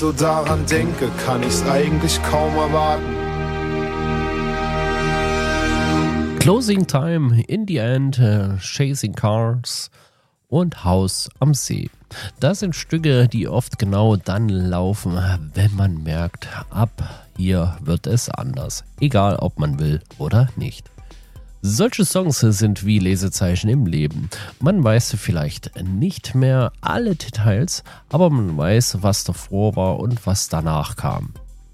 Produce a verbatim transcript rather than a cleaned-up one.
So daran denke, kann ich's eigentlich kaum erwarten. Closing Time, In the End, äh, Chasing Cars und Haus am See. Das sind Stücke, die oft genau dann laufen, wenn man merkt, ab hier wird es anders. Egal, ob man will oder nicht. Solche Songs sind wie Lesezeichen im Leben. Man weiß vielleicht nicht mehr alle Details, aber man weiß, was davor war und was danach kam.